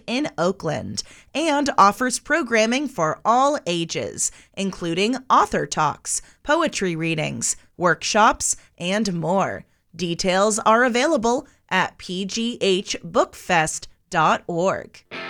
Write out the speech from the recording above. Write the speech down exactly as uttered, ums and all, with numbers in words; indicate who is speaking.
Speaker 1: in Oakland and offers programming for all ages, including author talks, poetry readings, workshops, and more. Details are available at p g h book fest dot org.